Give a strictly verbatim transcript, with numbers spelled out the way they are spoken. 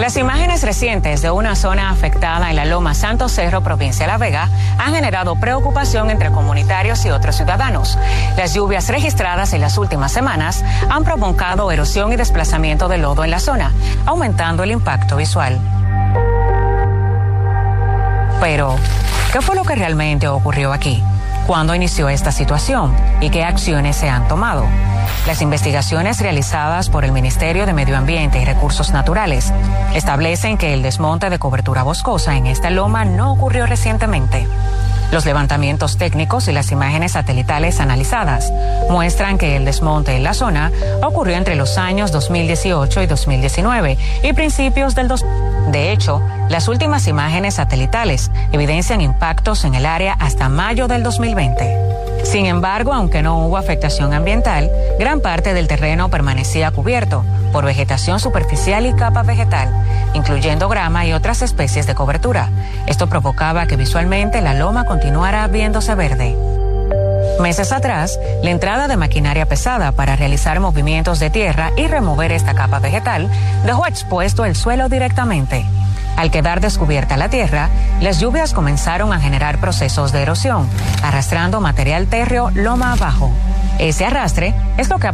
Las imágenes recientes de una zona afectada en la Loma Santo Cerro, provincia de La Vega, han generado preocupación entre comunitarios y otros ciudadanos. Las lluvias registradas en las últimas semanas han provocado erosión y desplazamiento de lodo en la zona, aumentando el impacto visual. Pero, ¿qué fue lo que realmente ocurrió aquí? ¿Cuándo inició esta situación y qué acciones se han tomado? Las investigaciones realizadas por el Ministerio de Medio Ambiente y Recursos Naturales establecen que el desmonte de cobertura boscosa en esta loma no ocurrió recientemente. Los levantamientos técnicos y las imágenes satelitales analizadas muestran que el desmonte en la zona ocurrió entre los años dos mil dieciocho y dos mil diecinueve y principios del dos mil veinte. De hecho, las últimas imágenes satelitales evidencian impactos en el área hasta mayo del dos mil veinte. Sin embargo, aunque no hubo afectación ambiental, gran parte del terreno permanecía cubierto por vegetación superficial y capa vegetal, incluyendo grama y otras especies de cobertura. Esto provocaba que visualmente la loma continuara viéndose verde. Meses atrás, la entrada de maquinaria pesada para realizar movimientos de tierra y remover esta capa vegetal dejó expuesto el suelo directamente. Al quedar descubierta la tierra, las lluvias comenzaron a generar procesos de erosión, arrastrando material térreo loma abajo. Ese arrastre es lo que ha